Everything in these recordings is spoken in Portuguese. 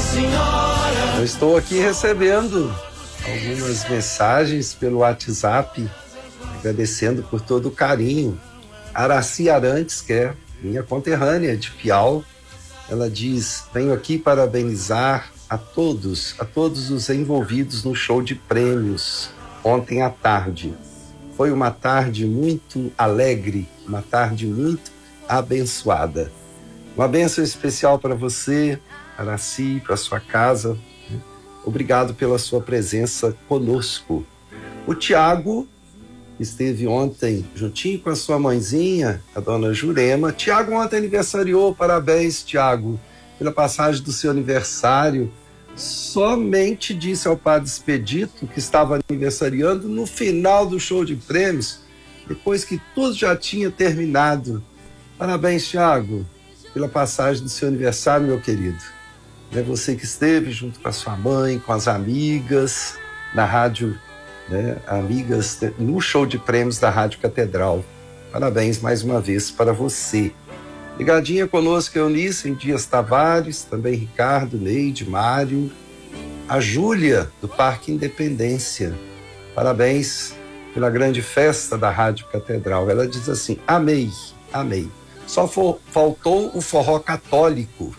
Eu estou aqui recebendo algumas mensagens pelo WhatsApp, agradecendo por todo o carinho. Araci Arantes, que é minha conterrânea de Piau, ela diz: venho aqui parabenizar a todos os envolvidos no show de prêmios ontem à tarde. Foi uma tarde muito alegre, uma tarde muito abençoada. Uma bênção especial para você, Araci, para sua casa. Obrigado pela sua presença conosco. O Tiago esteve ontem juntinho com a sua mãezinha, a dona Jurema. Tiago ontem aniversariou, parabéns, Tiago, pela passagem do seu aniversário. Somente disse ao Padre Expedito que estava aniversariando no final do show de prêmios, depois que tudo já tinha terminado. Parabéns, Tiago, pela passagem do seu aniversário, meu querido. É você que esteve junto com a sua mãe, com as amigas, na rádio, amigas no show de prêmios da Rádio Catedral. Parabéns mais uma vez para você. Ligadinha conosco, Eunice Dias Tavares, também Ricardo, Neide, Mário, a Júlia, do Parque Independência. Parabéns pela grande festa da Rádio Catedral. Ela diz assim: amei, amei. Só faltou o forró católico.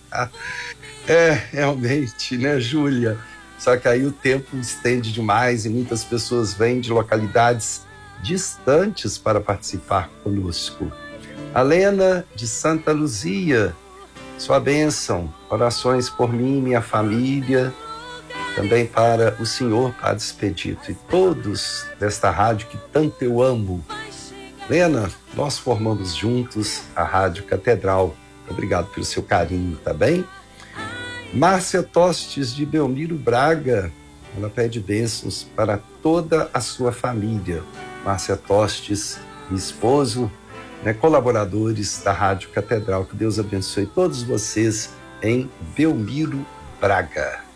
Realmente, né, Júlia? Só que aí o tempo estende demais e muitas pessoas vêm de localidades distantes para participar conosco. A Lena, de Santa Luzia, sua bênção, orações por mim e minha família, também para o senhor Padre Expedito e todos desta rádio que tanto eu amo. Lena, nós formamos juntos a Rádio Catedral. Obrigado pelo seu carinho, tá bem? Márcia Tostes, de Belmiro Braga, ela pede bênçãos para toda a sua família. Márcia Tostes, meu esposo, colaboradores da Rádio Catedral. Que Deus abençoe todos vocês em Belmiro Braga.